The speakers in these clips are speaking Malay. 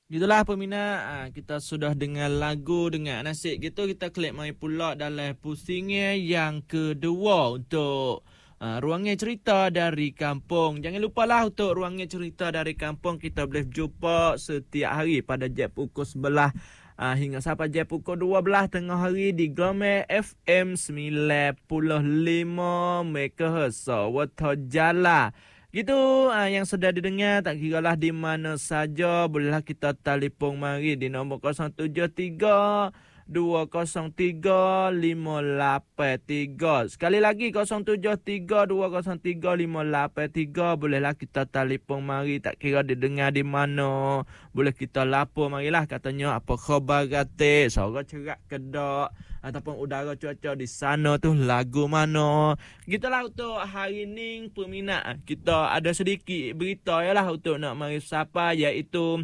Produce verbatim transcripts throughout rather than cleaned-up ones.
Gitulah peminat, ah, kita sudah dengar lagu, dengar nasib gitu, kita klik mai pula dalam pusingnya yang kedua untuk ah, ruangnya cerita dari kampung. Jangan lupalah untuk ruangnya cerita dari kampung kita boleh jumpa setiap hari pada jam pukul sebelah ah, hingga sampai jam pukul dua belas tengah hari di Glome F M sembilan puluh lima megahertz. So, Wato Jala. Gitu ah, yang sedang didengar tak kiralah di mana saja bolehlah kita telefon mari di nombor kosong tujuh tiga dua kosong tiga lima lapan tiga. Sekali lagi kosong tujuh tiga dua kosong tiga lima lapan tiga, bolehlah kita telefon mari tak kira didengar di mana. Boleh kita lapor marilah katanya apa khabar kata, suara cerak kedak ataupun udara cuaca di sana tu lagu mana. Gitulah untuk hari ni peminat. Kita ada sedikit berita yalah untuk nak mari sapa iaitu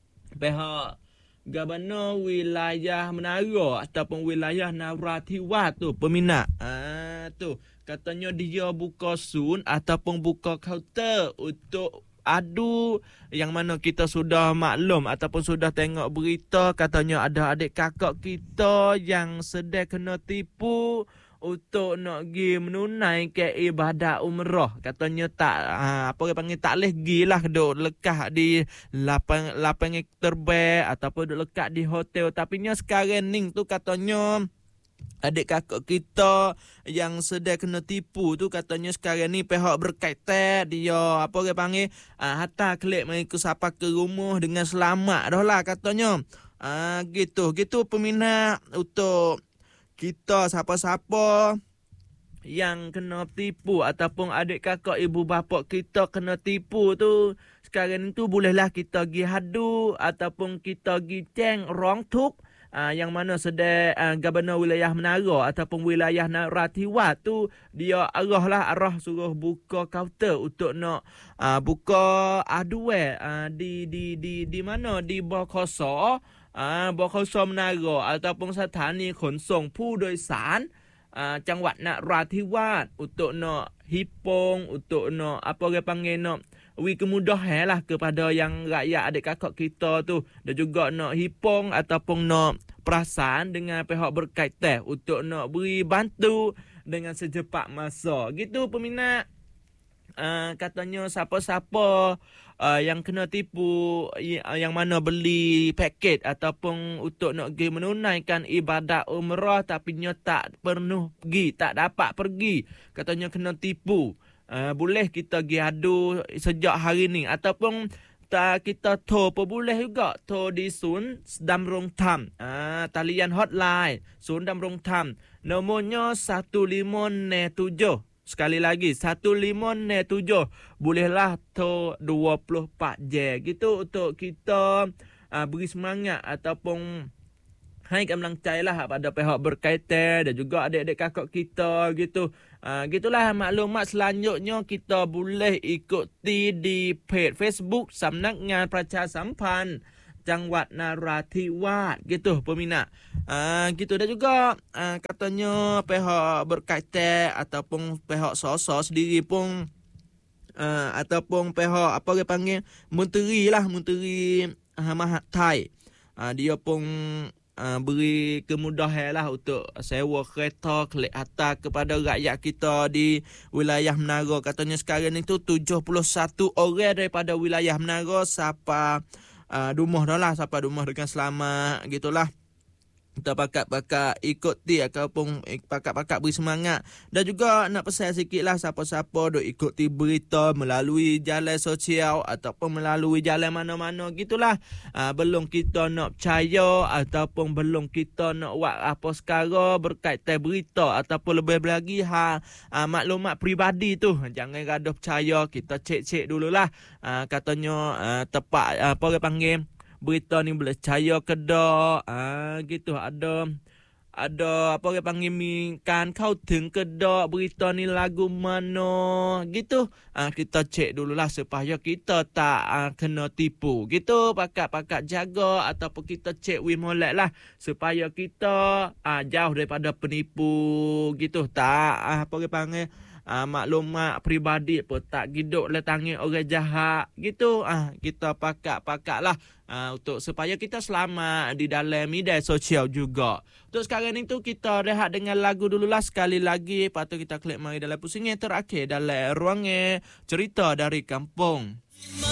pihak Gubernur wilayah Menara ataupun wilayah Narathiwat tu peminat. Ah tu katanya dia buka sun ataupun buka kaunter untuk adu yang mana kita sudah maklum ataupun sudah tengok berita katanya ada adik kakak kita yang sedang kena tipu untuk nak pergi menunaikan ibadat umrah. Katanya tak ha, apa orang panggil tak boleh pergi lah duk lekat di lapang lapang terbang ataupun duk lekat di hotel. Tapi nya sekarang ni tu katanya adik kakak kita yang sedang kena tipu tu katanya sekarang ni pihak berkaitan dia apa orang panggil uh, hantar klik mereka sapa ke rumah dengan selamat dah lah katanya. Ah uh, gitu gitu peminat untuk kita siapa-siapa yang kena tipu ataupun adik kakak ibu bapa kita kena tipu tu sekarang ni tu bolehlah kita pergi hadu ataupun kita pergi ceng rong tuk. Uh, yang mana sedang uh, Gubernur wilayah Menara ataupun wilayah Narathiwat tu dia arah lah arah suruh buka kaunter untuk nak uh, buka aduan uh, di di di di mana di Bokhoso uh, Bokhoso Menara ataupun Sthani Khonsongผู้โดยสาร uh, จังหวัดนราธิวาส untuk nak hipong untuk nak apa orang panggil nak wi kemudahan lah kepada yang rakyat adik kakak kita tu dan juga nak hipong ataupun nak perasaan dengan pihak berkaitan untuk nak beri bantu dengan secepat masa. Gitu peminat. Uh, katanya siapa-siapa uh, yang kena tipu uh, yang mana beli paket ataupun untuk nak pergi menunaikan ibadat umrah tapi nya tak perlu pergi, tak dapat pergi, katanya kena tipu. Uh, boleh kita pergi adu sejak hari ni ataupun tak kita to pun boleh juga to di Sun Damrong Tham. Ah, talian hotline Sun Damrong Tham nomornya satu lima nol tujuh. Sekali lagi satu lima nol tujuh. Bolehlah to dua puluh empat jam. Gitu untuk kita uh, beri semangat ataupun hai gamblang lah pada pihak berkaitan dan juga adik-adik kakak kita gitu. Uh, gitulah maklumat selanjutnya kita boleh ikuti di page Facebook Samnakngan Pracha Sampan จังหวัดนราธิวาส gitu peminat. Uh, gitu dan juga uh, katanya pihak berkaitan ataupun pihak sosok sendiri pun uh, ataupun pihak apa dia panggil menteri lah, menteri uh, Mahathir. Uh, dia pun uh, beri kemudahan lah untuk sewa kereta kelik hantar kepada rakyat kita di wilayah Menara. Katanya sekarang itu tujuh puluh satu orang daripada wilayah Menara sampai Uh, rumah dah lah, sampai rumah dengan selamat gitulah. Kita pakat-pakat ikuti ataupun pakat-pakat beri semangat. Dan juga nak pesan sikit lah siapa-siapa duk ikuti berita melalui jalan sosial ataupun melalui jalan mana-mana gitulah. Uh, belum kita nak percaya ataupun belum kita nak buat apa sekarang berkaitan berita ataupun lebih lagi ha, uh, maklumat peribadi tu. Jangan gaduh percaya, kita cek-cek dululah. Uh, katanya uh, tepat uh, apa orang panggil berita ni boleh percaya ke tak? Ah gitu ada ada apa orang panggil kan kauถึง ke tak berita ni lagu mana gitu. Ah kita cek dululah supaya kita tak ah, kena tipu. Gitu pakat-pakat jaga ataupun kita cek wi molek lah supaya kita ah, jauh daripada penipu gitu. Tak ah, apa orang panggil uh, maklumat peribadi pun tak giduk le tangan orang jahat gitu. Ah, kita pakak-pakak lah uh, untuk supaya kita selamat di dalam media sosial juga. Untuk sekarang ni tu kita rehat dengan lagu dululah sekali lagi. Lepas tu kita klik mari dalam pusingan terakhir dalam ruangan cerita dari kampung.